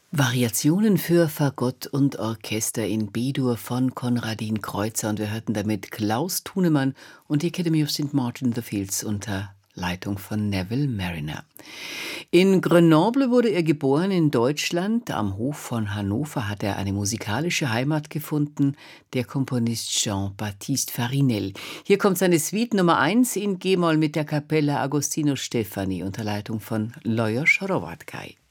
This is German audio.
Variationen für Fagott und Orchester in B-Dur von Konradin Kreutzer, und wir hörten damit Klaus Thunemann und die Academy of St. Martin in the Fields unter Leitung von Neville Marriner. In Grenoble wurde er geboren in Deutschland. Am Hof von Hannover hat er eine musikalische Heimat gefunden, der Komponist Jean-Baptiste Farinel. Hier kommt seine Suite Nummer 1 in G-Moll mit der Kapelle Agostino Stefani unter Leitung von Lajos Hrovatkay.